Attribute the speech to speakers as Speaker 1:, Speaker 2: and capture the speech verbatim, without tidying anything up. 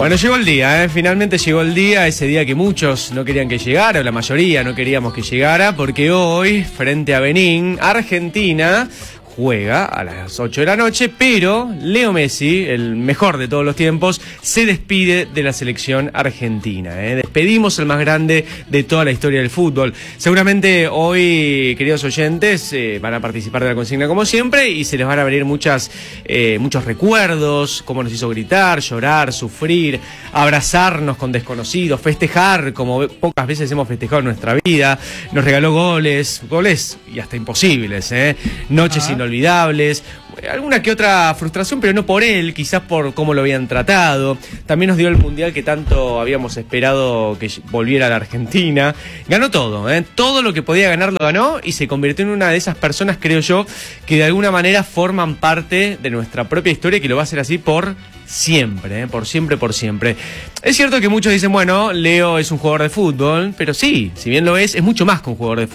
Speaker 1: Bueno, llegó el día, ¿eh? Finalmente llegó el día, ese día que muchos no querían que llegara, o la mayoría no queríamos que llegara, porque hoy, frente a Benín, Argentina juega a las ocho de la noche, pero Leo Messi, el mejor de todos los tiempos, se despide de la selección argentina, ¿eh? Despedimos al más grande de toda la historia del fútbol. Seguramente hoy, queridos oyentes, eh, van a participar de la consigna como siempre y se les van a venir muchas, eh, muchos recuerdos, cómo nos hizo gritar, llorar, sufrir, abrazarnos con desconocidos, festejar como pocas veces hemos festejado en nuestra vida. Nos regaló goles, goles y hasta imposibles, ¿eh? Noches sin inolvidables, alguna que otra frustración, pero no por él, quizás por cómo lo habían tratado. También nos dio el mundial que tanto habíamos esperado que volviera a la Argentina. Ganó todo, ¿eh? Todo lo que podía ganar lo ganó y se convirtió en una de esas personas, creo yo, que de alguna manera forman parte de nuestra propia historia y que lo va a hacer así por siempre, ¿eh? Por siempre, por siempre. Es cierto que muchos dicen, bueno, Leo es un jugador de fútbol, pero sí, si bien lo es, es mucho más que un jugador de fútbol.